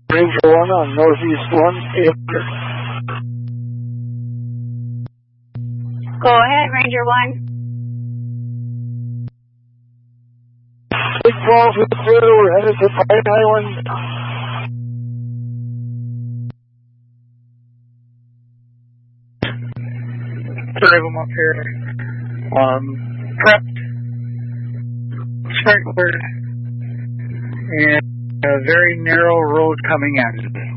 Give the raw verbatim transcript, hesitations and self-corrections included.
Ranger one on Northeast one. Go ahead, Ranger one. Big Falls with zero, we're headed to Pine Island. Three of them up here. Um, prepped, sprinkler, and a very narrow road coming in.